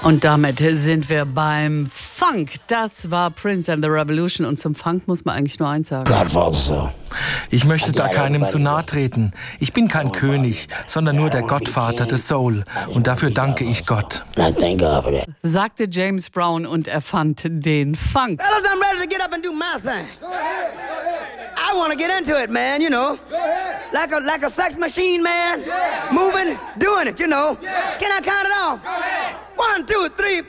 Und damit sind wir beim Funk. Das war Prince and the Revolution. Und zum Funk muss man eigentlich nur eins sagen. Ich möchte da keinem zu nahe treten. Ich bin kein König, sondern nur der Gottvater des Soul. Und dafür danke ich Gott. Sagte James Brown und erfand den Funk. Fellas, I'm ready to get up and do my thing. I want to get into it, man, you know. Like a sex machine, man. Moving, doing it, you know. Can I count it off? 1, 2, 3.